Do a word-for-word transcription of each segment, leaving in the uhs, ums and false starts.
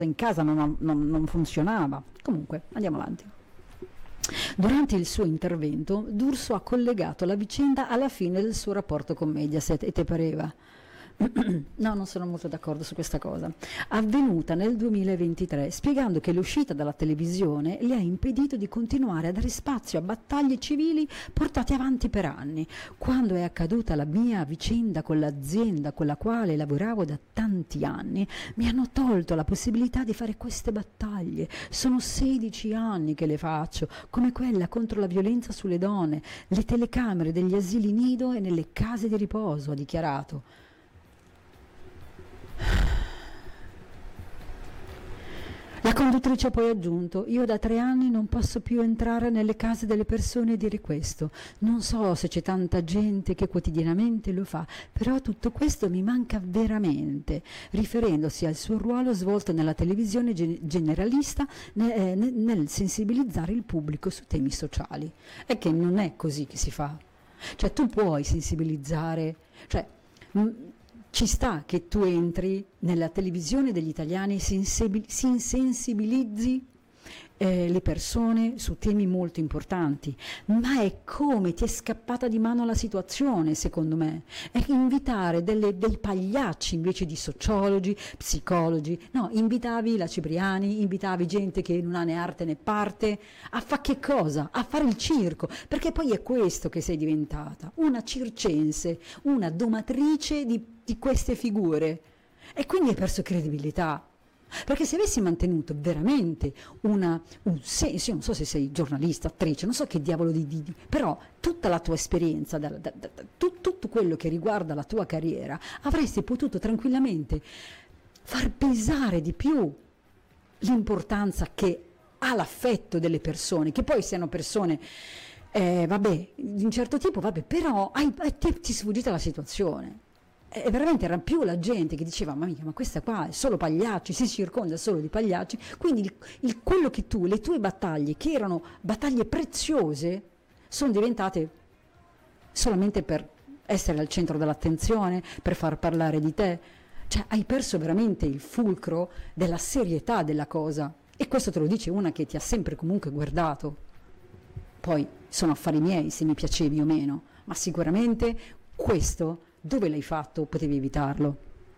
in casa non, non, non funzionava. Comunque, andiamo avanti. Durante il suo intervento, D'Urso ha collegato la vicenda alla fine del suo rapporto con Mediaset, e te pareva? No, non sono molto d'accordo su questa cosa. Avvenuta nel duemilaventitré, spiegando che l'uscita dalla televisione le ha impedito di continuare a dare spazio a battaglie civili portate avanti per anni. Quando è accaduta la mia vicenda con l'azienda con la quale lavoravo da tanti anni, mi hanno tolto la possibilità di fare queste battaglie. Sono sedici anni che le faccio, come quella contro la violenza sulle donne, le telecamere degli asili nido e nelle case di riposo, ha dichiarato. La conduttrice ha poi aggiunto: io da tre anni non posso più entrare nelle case delle persone e dire questo. Non so se c'è tanta gente che quotidianamente lo fa, però tutto questo mi manca veramente, riferendosi al suo ruolo svolto nella televisione generalista nel, nel sensibilizzare il pubblico su temi sociali. È che non è così che si fa. Cioè tu puoi sensibilizzare, cioè mh, ci sta che tu entri nella televisione degli italiani, si insensibilizzi eh, le persone su temi molto importanti, ma è come ti è scappata di mano la situazione, secondo me. È invitare delle, dei pagliacci invece di sociologi, psicologi. No, invitavi la Cipriani, invitavi gente che non ha né arte né parte, a fare che cosa? A fare il circo, perché poi è questo che sei diventata, una circense, una domatrice di, di queste figure, e quindi hai perso credibilità. Perché se avessi mantenuto veramente una, un senso, io non so se sei giornalista, attrice, non so che diavolo di, di, di però tutta la tua esperienza, da, da, da, tu, tutto quello che riguarda la tua carriera, avresti potuto tranquillamente far pesare di più l'importanza che ha l'affetto delle persone, che poi siano persone, eh, vabbè, di un certo tipo, vabbè, però hai, ti, ti è sfuggita la situazione. E veramente era più la gente che diceva: ma mica, ma questa qua è solo pagliacci, si circonda solo di pagliacci. Quindi il, il, quello che tu, le tue battaglie, che erano battaglie preziose, sono diventate solamente per essere al centro dell'attenzione, per far parlare di te. Cioè hai perso veramente il fulcro della serietà della cosa, e questo te lo dice una che ti ha sempre comunque guardato. Poi sono affari miei se mi piacevi o meno, ma sicuramente questo, dove l'hai fatto, potevi evitarlo.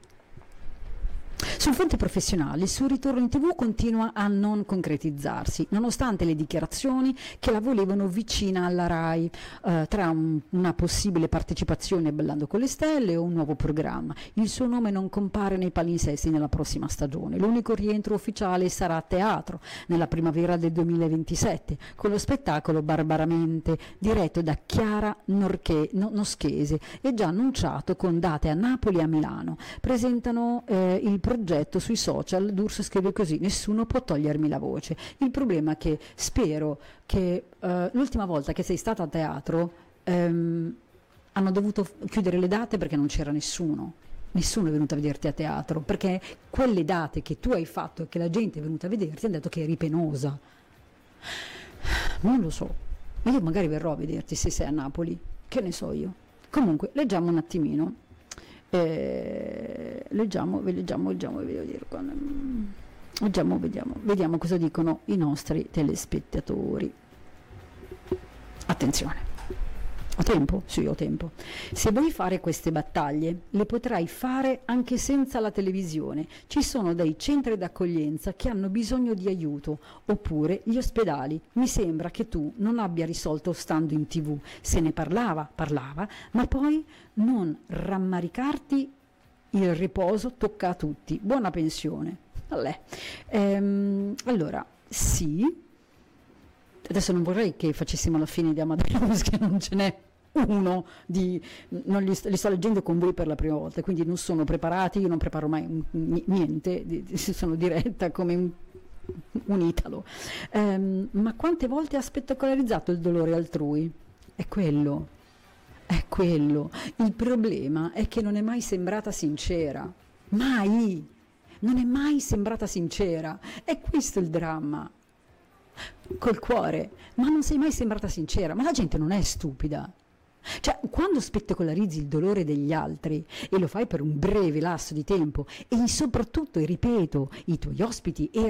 Sul fronte professionale, il suo ritorno in tv continua a non concretizzarsi, nonostante le dichiarazioni che la volevano vicina alla RAI, eh, tra un, una possibile partecipazione a Ballando con le Stelle o un nuovo programma. Il suo nome non compare nei palinsesti nella prossima stagione. L'unico rientro ufficiale sarà a teatro, nella primavera del duemilaventisette, con lo spettacolo Barbaramente, diretto da Chiara Norche, no, Noschese, e già annunciato con date a Napoli e a Milano. Presentano eh, il progetto sui social. D'Urso scrive così: nessuno può togliermi la voce. Il problema è che spero che uh, l'ultima volta che sei stata a teatro um, hanno dovuto chiudere le date perché non c'era nessuno nessuno è venuto a vederti a teatro, perché quelle date che tu hai fatto e che la gente è venuta a vederti hanno detto che eri penosa. Non lo so, ma io magari verrò a vederti se sei a Napoli, che ne so io. Comunque leggiamo un attimino. Eh, leggiamo, leggiamo, leggiamo, leggiamo, vediamo, vediamo cosa dicono i nostri telespettatori. Attenzione, ho tempo? Sì, ho tempo. Se vuoi fare queste battaglie, le potrai fare anche senza la televisione. Ci sono dei centri d'accoglienza che hanno bisogno di aiuto, oppure gli ospedali. Mi sembra che tu non abbia risolto stando in tv. Se ne parlava, parlava, ma poi non rammaricarti, il riposo tocca a tutti. Buona pensione. Allè. Ehm, allora, sì. Adesso non vorrei che facessimo la fine di Amadeus, che non ce n'è uno, di, non li, sto, li sto leggendo con voi per la prima volta, quindi non sono preparati, io non preparo mai niente, sono diretta come un, un italo. Um, ma quante volte ha spettacolarizzato il dolore altrui? È quello, è quello. Il problema è che non è mai sembrata sincera, mai, non è mai sembrata sincera, è questo il dramma. Col cuore, ma non sei mai sembrata sincera, ma la gente non è stupida, Cioè, quando spettacolarizzi il dolore degli altri e lo fai per un breve lasso di tempo e soprattutto, e ripeto, i tuoi ospiti erano